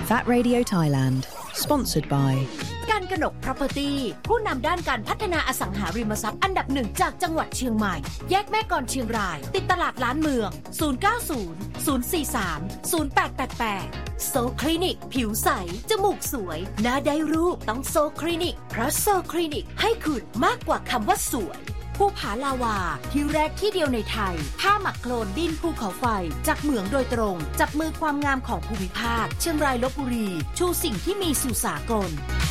That Radio Thailand sponsored by การกนก Property ผู้นำด้านการพัฒนาอสังหาริมทรัพย์อันดับหนึ่งจากจังหวัดเชียงใหม่แยกแม่กลอนเชียงรายติดตลาดล้านเมือง090 043 0888โซคลินิกผิวใสจมูกสวยหน้าได้รูปต้องโซคลินิกเพราะโซคลินิกให้คุณมากกว่าคำว่าสวยภูผาลาวาที่แรกที่เดียวในไทยผ้าหมักโคลนดินภูเขาไฟจากเหมืองโดยตรงจับมือความงามของภูมิภาคเชียงรายลพบุรีชูสิ่งที่มีสู่สากล